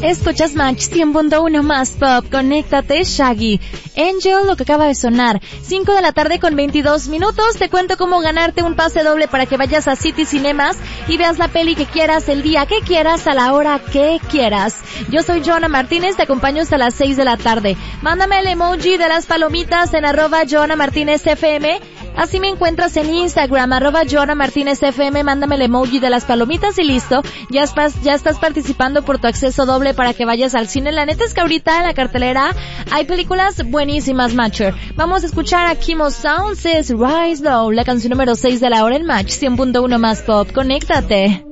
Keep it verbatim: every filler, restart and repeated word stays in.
Escuchas Match cien punto uno más Pop, conéctate, Shaggy. Angel, lo que acaba de sonar. cinco de la tarde con veintidós minutos. Te cuento cómo ganarte un pase doble para que vayas a City Cinemas y veas la peli que quieras, el día que quieras, a la hora que quieras. Yo soy Joana Martínez, te acompaño hasta las seis de la tarde. Mándame el emoji de las palomitas en arroba Joana Martínez F M. Así me encuentras en Instagram, arroba Joana Martínez F M, mándame el emoji de las palomitas y listo. Ya estás, ya estás participando por tu acceso doble para que vayas al cine. La neta es que ahorita en la cartelera hay películas buenísimas, Matcher. Vamos a escuchar a Kimo Sounds, es Rise Low, la canción número seis de la hora en Match cien punto uno más Pop. Conéctate.